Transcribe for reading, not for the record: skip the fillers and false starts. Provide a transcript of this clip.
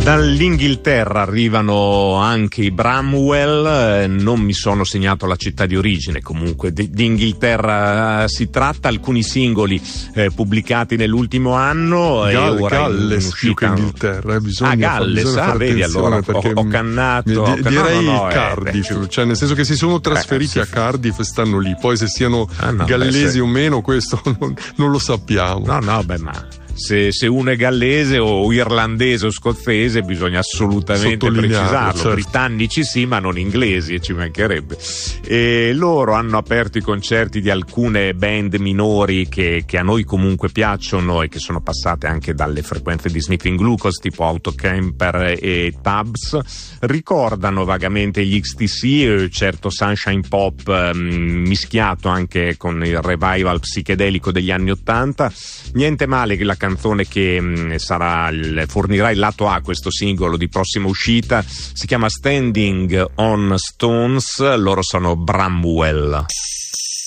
Dall'Inghilterra arrivano anche i Bramwell, non mi sono segnato la città di origine, comunque di Inghilterra si tratta, alcuni singoli pubblicati nell'ultimo anno. Galles più che Inghilterra, bisogna Galles, fare vedi, allora ho cannato. Direi no, Cardiff, cioè nel senso che si sono trasferiti a Cardiff e stanno lì, poi se siano gallesi o meno questo non lo sappiamo. Ma se uno è gallese o irlandese o scozzese bisogna assolutamente precisarlo, certo. Britannici sì, ma non inglesi, ci mancherebbe. E loro hanno aperto i concerti di alcune band minori che a noi comunque piacciono e che sono passate anche dalle frequenze di Sniffing Glucose, tipo Autocamper e Tubbs. Ricordano vagamente gli XTC, certo Sunshine Pop mischiato anche con il revival psichedelico degli anni '80. Niente male che la canzone che fornirà il lato A, questo singolo di prossima uscita, si chiama Standing on Stones. Loro sono Bramwell.